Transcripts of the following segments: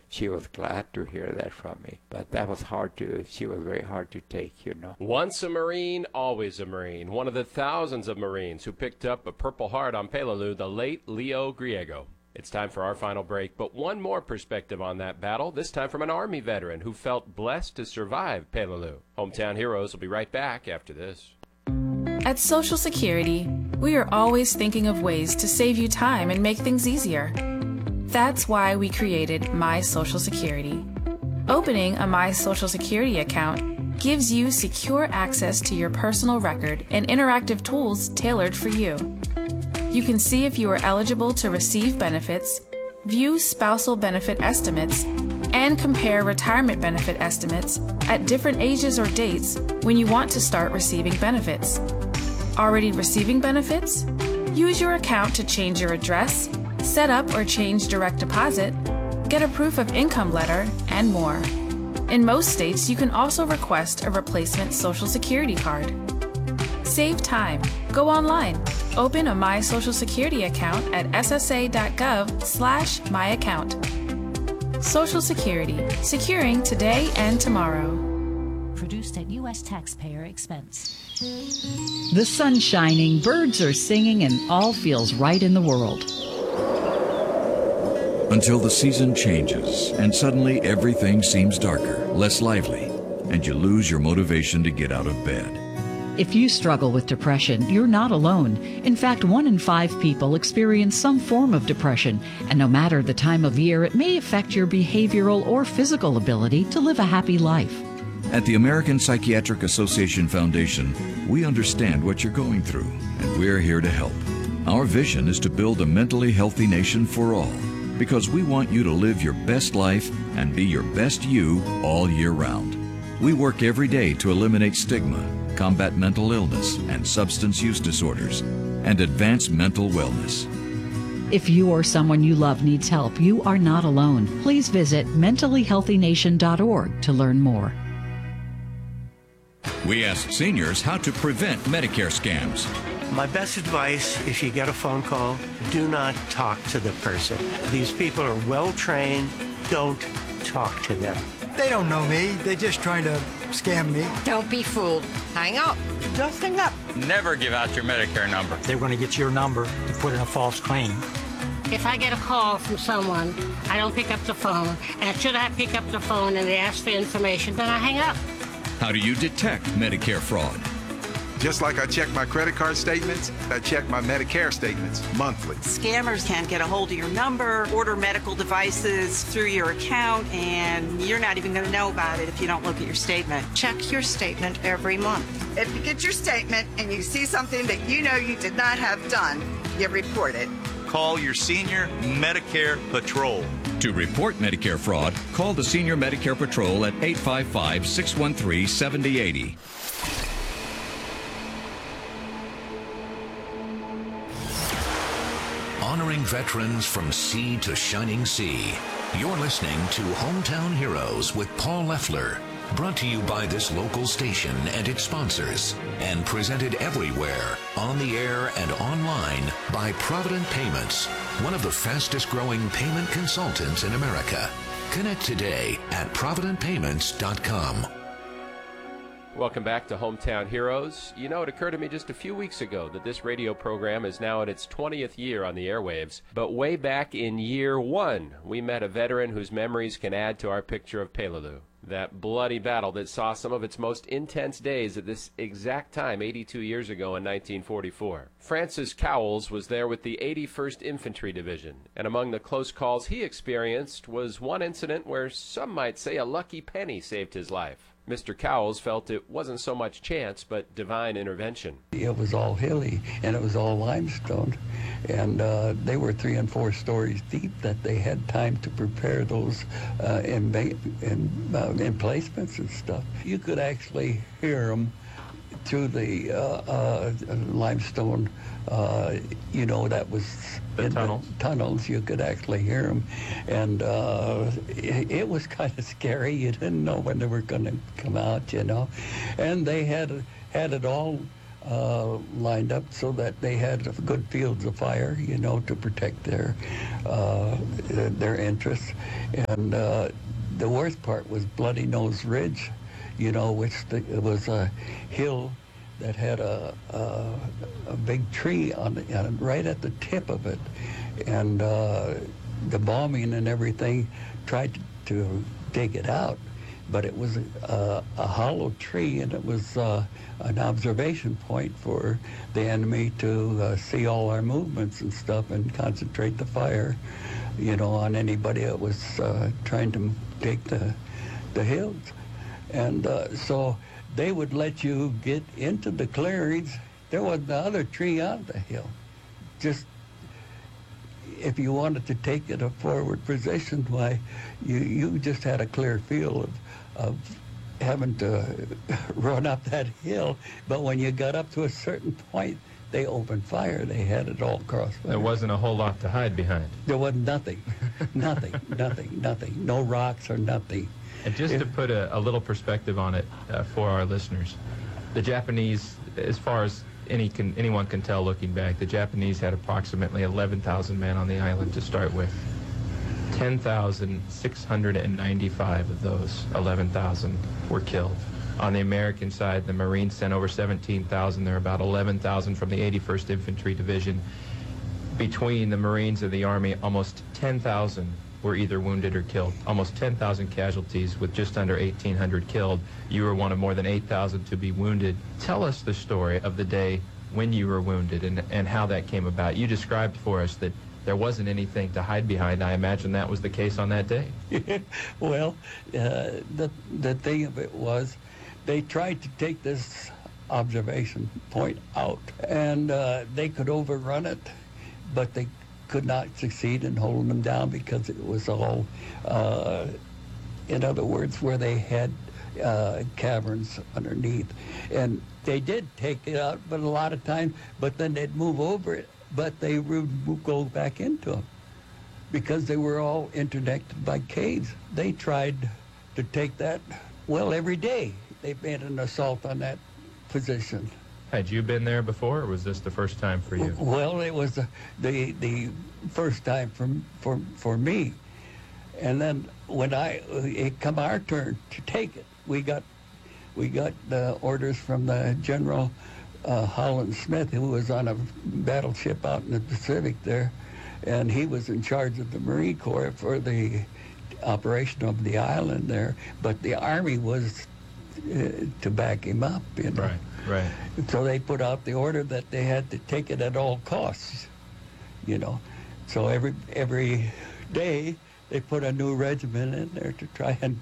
she was glad to hear that from me. But that was she was very hard to take, you know. Once a Marine, always a Marine. One of the thousands of Marines who picked up a Purple Heart on Peleliu, the late Leo Griego. It's time for our final break, but one more perspective on that battle, this time from an Army veteran who felt blessed to survive Peleliu. Hometown Heroes will be right back after this. At Social Security, we are always thinking of ways to save you time and make things easier. That's why we created My Social Security. Opening a My Social Security account gives you secure access to your personal record and interactive tools tailored for you. You can see if you are eligible to receive benefits, view spousal benefit estimates, and compare retirement benefit estimates at different ages or dates when you want to start receiving benefits. Already receiving benefits? Use your account to change your address, set up or change direct deposit, get a proof of income letter, and more. In most states, you can also request a replacement Social Security card. Save time. Go online. Open a My Social Security account at ssa.gov/myaccount. Social Security. Securing today and tomorrow. Produced at U.S. taxpayer expense. The sun's shining, birds are singing, and all feels right in the world. Until the season changes, and suddenly everything seems darker, less lively, and you lose your motivation to get out of bed. If you struggle with depression, you're not alone. In fact, 1 in 5 people experience some form of depression, and no matter the time of year, it may affect your behavioral or physical ability to live a happy life. At the American Psychiatric Association Foundation, we understand what you're going through, and we're here to help. Our vision is to build a mentally healthy nation for all, because we want you to live your best life and be your best you all year round. We work every day to eliminate stigma, combat mental illness and substance use disorders, and advance mental wellness. If you or someone you love needs help, you are not alone. Please visit mentallyhealthynation.org to learn more. We asked seniors how to prevent Medicare scams. My best advice, if you get a phone call, do not talk to the person. These people are well trained. Don't talk to them. They don't know me. They're just trying to scam me. Don't be fooled. Hang up. Just hang up. Never give out your Medicare number. They're going to get your number to put in a false claim. If I get a call from someone, I don't pick up the phone. And should I pick up the phone and they ask for information, then I hang up. How do you detect Medicare fraud? Just like I check my credit card statements, I check my Medicare statements monthly. Scammers can get a hold of your number, order medical devices through your account, and you're not even going to know about it if you don't look at your statement. Check your statement every month. If you get your statement and you see something that you know you did not have done, you report it. Call your Senior Medicare Patrol. To report Medicare fraud, call the Senior Medicare Patrol at 855-613-7080. Honoring veterans from sea to shining sea. You're listening to Hometown Heroes with Paul Leffler. Brought to you by this local station and its sponsors. And presented everywhere, on the air and online, by Provident Payments, one of the fastest growing payment consultants in America. Connect today at providentpayments.com. Welcome back to Hometown Heroes. You know, it occurred to me just a few weeks ago that this radio program is now in its 20th year on the airwaves. But way back in year 1, we met a veteran whose memories can add to our picture of Peleliu. That bloody battle that saw some of its most intense days at this exact time 82 years ago in 1944. Francis Cowles was there with the 81st Infantry Division, and among the close calls he experienced was one incident where some might say a lucky penny saved his life. Mr. Cowles felt it wasn't so much chance, but divine intervention. It was all hilly, and it was all limestone, and they were 3 and 4 stories deep that they had time to prepare those emplacements and stuff. You could actually hear them through the limestone, that was the tunnels. You could actually hear them, and it was kind of scary. You didn't know when they were going to come out, and they had it all lined up so that they had good fields of fire, you know, to protect their interests. And the worst part was Bloody Nose Ridge, you know, which it was a hill that had a big tree right at the tip of it. And the bombing and everything tried to dig it out, but it was a hollow tree, and it was an observation point for the enemy to see all our movements and stuff and concentrate the fire, you know, on anybody that was trying to take the hills. And so they would let you get into the clearings. There wasn't another tree on the hill. Just if you wanted to take it a forward position, why, you just had a clear field of having to run up that hill. But when you got up to a certain point, they opened fire. They had it all crossed. There wasn't a whole lot to hide behind. There was nothing. nothing. No rocks or nothing. And just to put a little perspective on it for our listeners, the Japanese, as far as anyone can tell looking back, the Japanese had approximately 11,000 men on the island to start with. 10,695 of those 11,000 were killed. On the American side, the Marines sent over 17,000. There are about 11,000 from the 81st Infantry Division. Between the Marines and the Army, almost 10,000 were either wounded or killed. Almost 10,000 casualties with just under 1,800 killed. You were one of more than 8,000 to be wounded. Tell us the story of the day when you were wounded and how that came about. You described for us that there wasn't anything to hide behind. I imagine that was the case on that day. Well, the thing of it was, they tried to take this observation point out, and they could overrun it, but they could not succeed in holding them down because it was all, in other words, where they had caverns underneath. And they did take it out, but a lot of times, but then they'd move over it, but they would go back into them because they were all interconnected by caves. They tried to take that, well, every day. They made an assault on that position. Had you been there before, or was this the first time for you? Well, it was the first time for me. And then when it come our turn to take it, we got the orders from the General Holland Smith, who was on a battleship out in the Pacific there, and he was in charge of the Marine Corps for the operation of the island there. But the Army was to back him up, you know. Right. So they put out the order that they had to take it at all costs, you know. So every day they put a new regiment in there to try and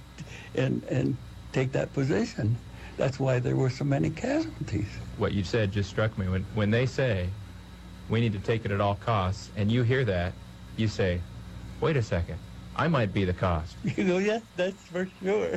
take that position. That's why there were so many casualties. What you said just struck me. When they say, we need to take it at all costs, and you hear that, you say, wait a second, I might be the cost. You go, yes, that's for sure.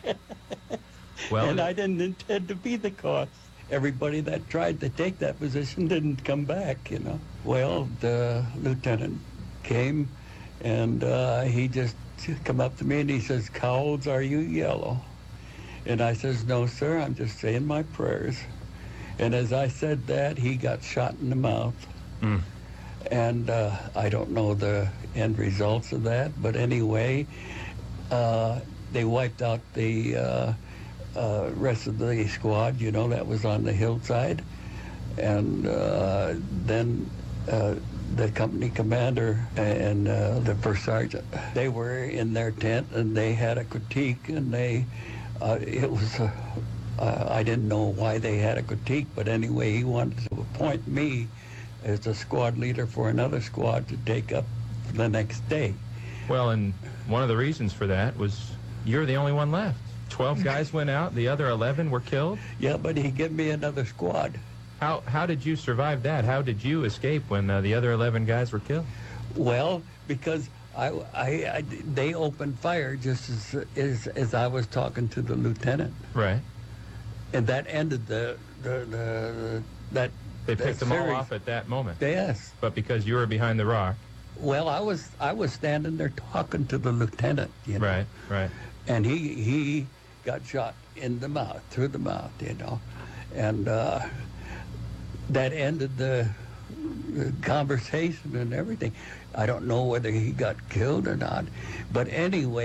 Well, and I didn't intend to be the cost. Everybody that tried to take that position didn't come back, you know. Well, the lieutenant came, and he just come up to me, and he says, "Cowles, are you yellow?" And I says, "No, sir, I'm just saying my prayers." And as I said that, he got shot in the mouth. And I don't know the end results of that, but anyway, they wiped out the rest of the squad, you know, that was on the hillside. And then the company commander and the first sergeant, they were in their tent, and they had a critique, and it was I didn't know why they had a critique, but anyway, he wanted to appoint me as a squad leader for another squad to take up the next day. Well, and one of the reasons for that was you're the only one left. 12 guys went out, the other 11 were killed? Yeah, but he gave me another squad. How did you survive that? How did you escape when the other 11 guys were killed? Well, because they opened fire just as I was talking to the lieutenant. Right. And that ended that. They picked them all off at that moment. Yes. But because you were behind the rock. Well, I was standing there talking to the lieutenant, you know. Right. And he got shot in the mouth, through the mouth, you know. And that ended the conversation and everything. I don't know whether he got killed or not, but anyway.